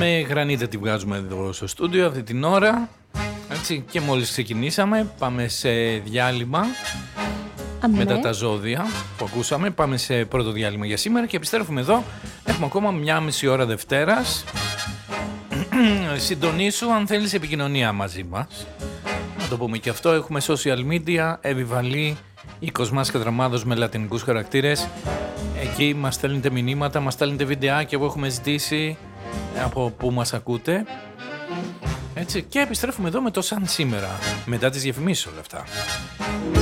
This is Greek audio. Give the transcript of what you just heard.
Με γρανίτα τη βγάζουμε εδώ στο στούντιο αυτή την ώρα. Έτσι, και μόλις ξεκινήσαμε, πάμε σε διάλειμμα. Μετά τα ζώδια που ακούσαμε, πάμε σε πρώτο διάλειμμα για σήμερα και επιστρέφουμε εδώ. Έχουμε ακόμα μια μισή ώρα Δευτέρας. Συντονίσου αν θέλεις επικοινωνία μαζί μας. Να το πούμε και αυτό, έχουμε social media, Εβιβαλή, η Κοσμάς Κατραμάδος με λατινικούς χαρακτήρες. Εκεί μας στέλνετε μηνύματα, μας στέλνετε βιντεάκια που έχουμε ζητήσει από που μας ακούτε. Έτσι, και επιστρέφουμε εδώ με το σαν σήμερα, μετά τις διαφημίσεις όλα αυτά.